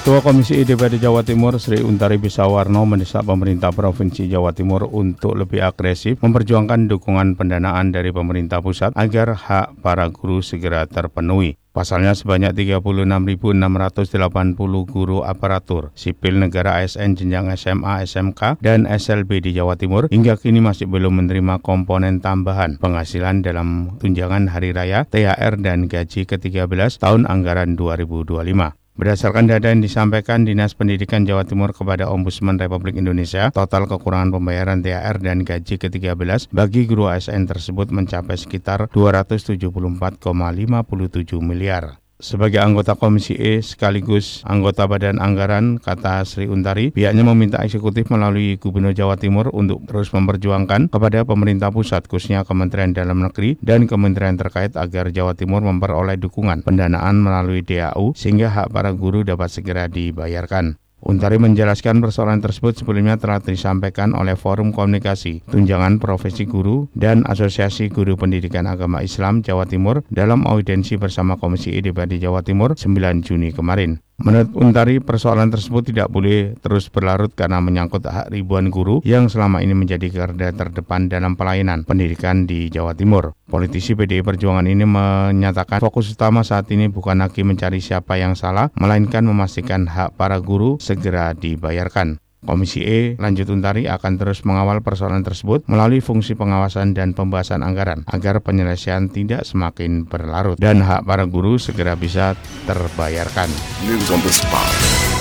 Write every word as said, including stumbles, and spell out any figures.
Ketua Komisi E D P R D Jawa Timur Sri Untari Bisawarno mendesak pemerintah Provinsi Jawa Timur untuk lebih agresif memperjuangkan dukungan pendanaan dari pemerintah pusat agar hak para guru segera terpenuhi. Pasalnya sebanyak tiga puluh enam ribu enam ratus delapan puluh guru aparatur sipil negara A S N jenjang S M A, S M K, dan S L B di Jawa Timur hingga kini masih belum menerima komponen tambahan penghasilan dalam tunjangan hari raya, T H R, dan gaji ke tiga belas tahun anggaran dua ribu dua puluh lima. Berdasarkan data yang disampaikan Dinas Pendidikan Jawa Timur kepada Ombudsman Republik Indonesia, total kekurangan pembayaran T H R dan gaji ke tiga belas bagi guru A S N tersebut mencapai sekitar dua ratus tujuh puluh empat koma lima tujuh miliar. Sebagai anggota Komisi E sekaligus anggota Badan Anggaran, kata Sri Untari, pihaknya meminta eksekutif melalui Gubernur Jawa Timur untuk terus memperjuangkan kepada pemerintah pusat, khususnya Kementerian Dalam Negeri dan kementerian terkait agar Jawa Timur memperoleh dukungan pendanaan melalui D A U sehingga hak para guru dapat segera dibayarkan. Untari menjelaskan persoalan tersebut sebelumnya telah disampaikan oleh Forum Komunikasi Tunjangan Profesi Guru dan Asosiasi Guru Pendidikan Agama Islam Jawa Timur dalam audiensi bersama Komisi E D P R D Jawa Timur sembilan Juni kemarin. Menurut Untari, persoalan tersebut tidak boleh terus berlarut karena menyangkut hak ribuan guru yang selama ini menjadi garda terdepan dalam pelayanan pendidikan di Jawa Timur. Politisi P D I Perjuangan ini menyatakan fokus utama saat ini bukan lagi mencari siapa yang salah, melainkan memastikan hak para guru segera dibayarkan. Komisi E, lanjut Untari, akan terus mengawal persoalan tersebut melalui fungsi pengawasan dan pembahasan anggaran agar penyelesaian tidak semakin berlarut dan hak para guru segera bisa terbayarkan. News on the spot.